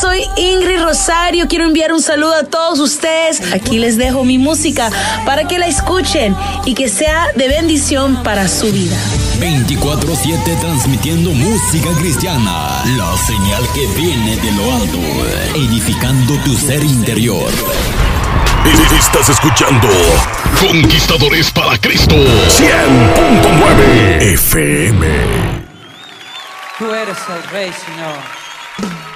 soy Ingrid Rosario. Quiero enviar un saludo a todos ustedes. Aquí les dejo mi música para que la escuchen y que sea de bendición para su vida. 24/7 transmitiendo música cristiana, la señal que viene de lo alto, edificando tu ser interior. Estás escuchando Conquistadores para Cristo 100.9 FM. Tú eres el Rey, Señor.